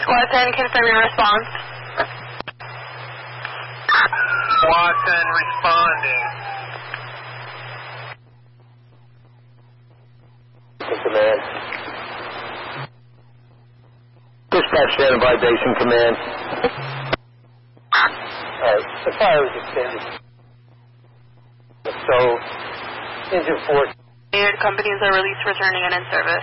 Squad 10, confirm your response. Squad 10 responding. Command. Dispatch standing by, Basin Command. Alright, the fire was extended. So, engine 4. Companies are released, returning, and in service.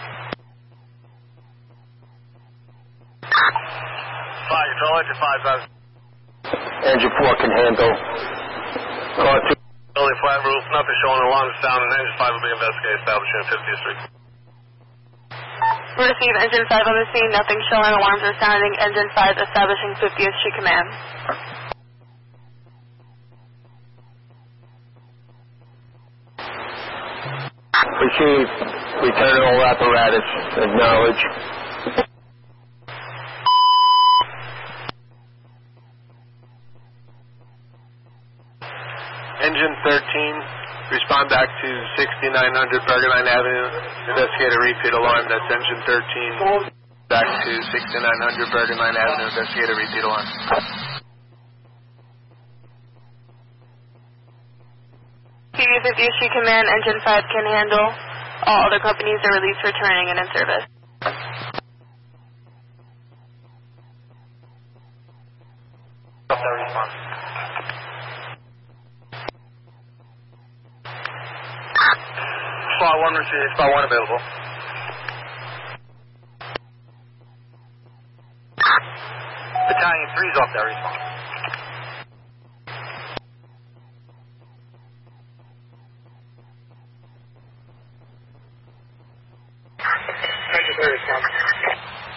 5, control engine 5,000. Engine 4 can handle. Car 2. Only flat roof, nothing showing, alarms down, and engine 5 will be investigated, establishing 50th Street. Receive engine 5 on the scene, nothing showing, alarms are sounding, engine 5 establishing 50th Street command. Receive. Return all apparatus. Acknowledge. Engine 13, respond back to 6900 Bergenline Avenue, investigate a repeat alarm. That's engine 13, back to 6900 Bergenline Avenue, investigate a repeat alarm. PD 50th Street command, engine 5 can handle. All other companies are released, returning, and in service. Response. Spot 1 received, spot 1 available. Battalion 3 is off that response. Engine 3 response.